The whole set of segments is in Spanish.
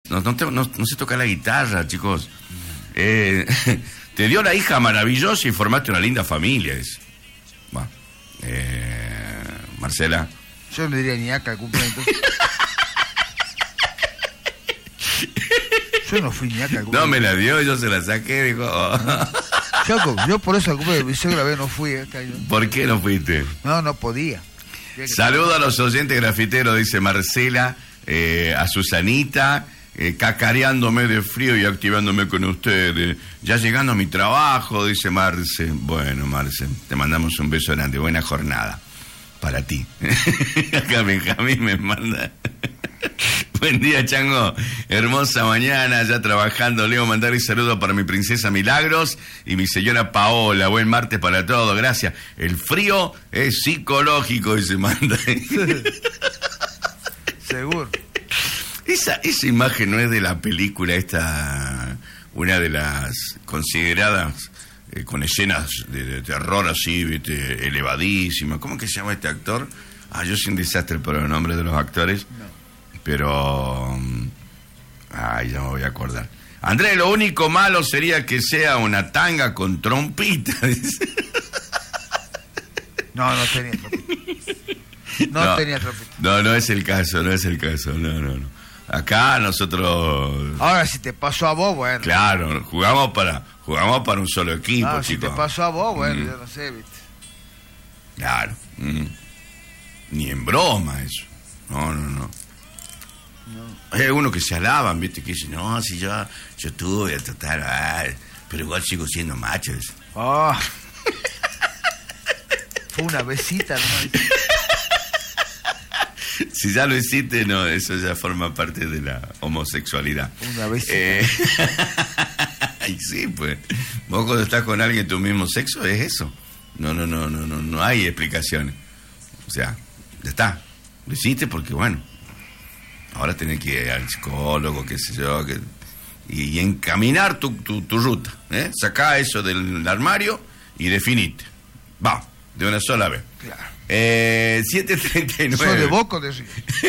no sé tocar la guitarra, chicos. Te dio la hija maravillosa y formaste una linda familia. Bueno, Marcela. Yo no diría ni acá al cumpleaños. Yo no fui ni acá al cumpleaños. No me la dio, yo se la saqué, dijo. Yo por eso al cumpleaños de mi suegra no fui. ¿Por qué no fuiste? No podía. Saludo a los oyentes grafiteros, dice Marcela, a Susanita, cacareándome de frío y activándome con ustedes. Ya llegando a mi trabajo, dice Marce. Bueno, Marce, te mandamos un beso grande. Buena jornada para ti. Acá Benjamín me manda. Buen día, Chango. Hermosa mañana, ya trabajando. Leo, mandar un saludo para mi princesa Milagros y mi señora Paola. Buen martes para todos, gracias. El frío es psicológico y se manda. Seguro. Esa imagen no es de la película esta, una de las consideradas con escenas de terror así, ¿viste? Elevadísimas. ¿Cómo que se llama este actor? Yo soy un desastre por el nombre de los actores. No. Pero... ya me voy a acordar. Andrés, lo único malo sería que sea una tanga con trompita. No tenía trompita. No tenía trompita. No es el caso, no. Acá nosotros... Ahora, si te pasó a vos, bueno. Claro, jugamos para un solo equipo, chicos. Si te pasó a vos, bueno, yo no sé, ¿viste? Claro. Ni en broma eso. No. Hay algunos que se alaban, ¿viste? Que dicen, no, si yo tuve, total, pero igual sigo siendo macho. Fue una besita, ¿no? Si ya lo hiciste, no, eso ya forma parte de la homosexualidad. Una besita. Y sí, pues, vos cuando estás con alguien de tu mismo sexo, es eso. No hay explicaciones. O sea, ya está. Lo hiciste porque, bueno, ahora tenés que ir al psicólogo, qué sé yo, y encaminar tu ruta, Sacá eso del armario y definite. Va, de una sola vez. Claro. 7:39. ¿Soy de Boca de Río?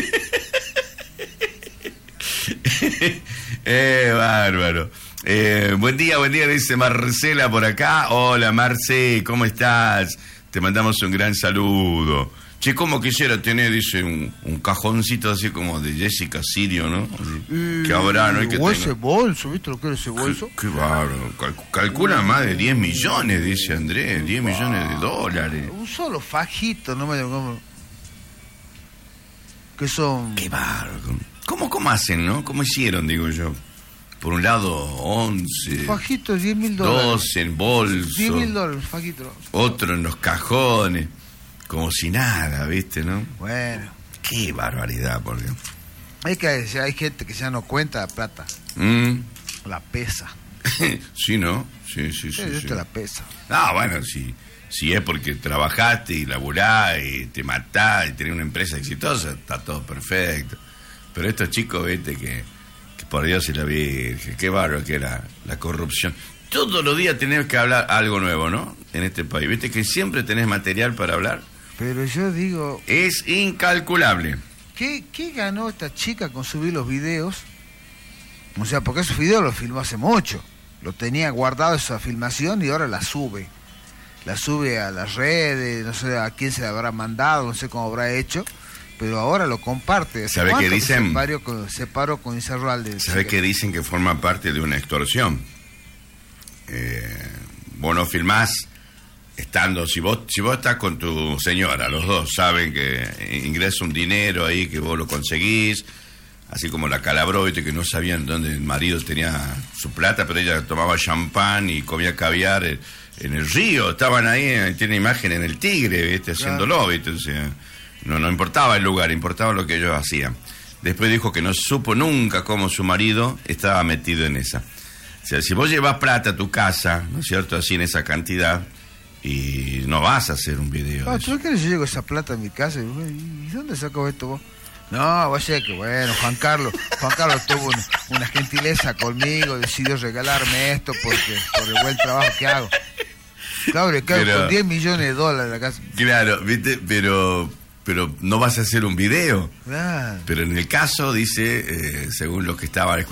Bárbaro. Buen día, dice Marcela por acá. Hola, Marce, ¿cómo estás? Te mandamos un gran saludo. Che, como quisiera tener, dice, un cajoncito así como de Jessica Sirio, ¿no? Que habrá, ¿no? O ese bolso, ¿viste lo que era ese bolso? Qué bárbaro. Calcula más de 10 millones, dice Andrés, 10 millones de dólares. Un solo fajito, no me digo que son... Qué bárbaro. ¿Cómo hacen, no? ¿Cómo hicieron, digo yo? Por un lado, 11. Fajito, $10,000. 12 en bolso. $10,000, fajito. Otro en los cajones. Como si nada, ¿viste, no? Bueno. Qué barbaridad, por Dios. Hay gente que ya no cuenta la plata. La pesa. Sí, ¿no? Sí. Te la pesa. Bueno, si es porque trabajaste y laburás y te matás y tenés una empresa exitosa, está todo perfecto. Pero estos chicos, ¿viste? Que por Dios y la Virgen, qué bárbaro que era la corrupción. Todos los días tenés que hablar algo nuevo, ¿no? En este país, ¿viste? Que siempre tenés material para hablar. Pero yo digo... Es incalculable. ¿Qué ganó esta chica con subir los videos? O sea, porque esos videos los filmó hace mucho. Lo tenía guardado esa filmación y ahora la sube. La sube a las redes, no sé a quién se la habrá mandado, no sé cómo habrá hecho, pero ahora lo comparte. ¿Sabe qué dicen? Se paró con Izarralde. ¿Sabe qué dicen? Que forma parte de una extorsión. Vos no filmás estando, si vos estás con tu señora, los dos saben que ingresa un dinero ahí, que vos lo conseguís, así como la Calabró, ¿viste? Que no sabían dónde el marido tenía su plata, pero ella tomaba champán y comía caviar en el río, estaban ahí, tiene imagen en el Tigre, ¿viste? Haciéndolo, ¿viste? O sea, no importaba el lugar, importaba lo que ellos hacían. Después dijo que no supo nunca cómo su marido estaba metido en esa. O sea, si vos llevas plata a tu casa, ¿no es cierto?, así en esa cantidad, y no vas a hacer un video. ¿Tú quieres que yo llego esa plata a mi casa? ¿Y dónde sacó esto vos? No, va a ser que, bueno, Juan Carlos tuvo una gentileza conmigo, decidió regalarme esto por el buen trabajo que hago. Claro, con $10 millones en la casa. Claro, ¿viste? Pero no vas a hacer un video. Claro. Pero en el caso, dice, según lo que estaba